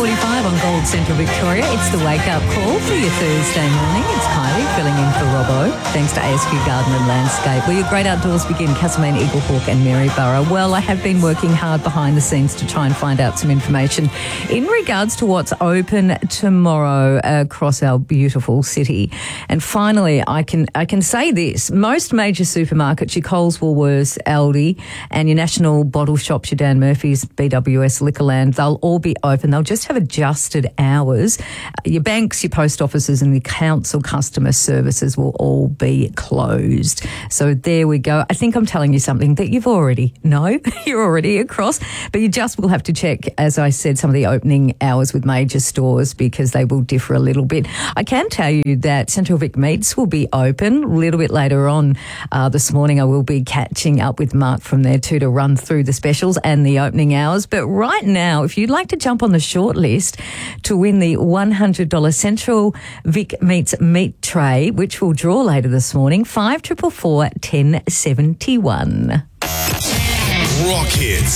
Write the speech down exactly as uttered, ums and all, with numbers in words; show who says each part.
Speaker 1: forty-five on Gold Central Victoria. It's the wake-up call for your Thursday morning. It's Kylie filling in for Robbo. Thanks to A S Q Garden and Landscape. Well, your great outdoors begin Castlemaine, Eaglehawk and Maryborough. Well, I have been working hard behind the scenes to try and find out some information in regards to what's open tomorrow across our beautiful city. And finally, I can I can say this. Most major supermarkets, your Coles, Woolworths, Aldi and your national bottle shops, your Dan Murphy's, B W S, Liquorland, they'll all be open. They'll just have adjusted hours. Your banks, your post offices and the council customer services will all be closed. So there we go. I think I'm telling you something that you've already know. You're already across, but you just will have to check, as I said, some of the opening hours with major stores because they will differ a little bit. I can tell you that Central Vic Meats will be open a little bit later on uh, this morning. I will be catching up with Mark from there too to run through the specials and the opening hours. But right now, if you'd like to jump on the short list to win the one hundred dollars Central Vic Meats meat tray, which we'll draw later this morning, five four four four, one oh seven one.
Speaker 2: Rock Hits.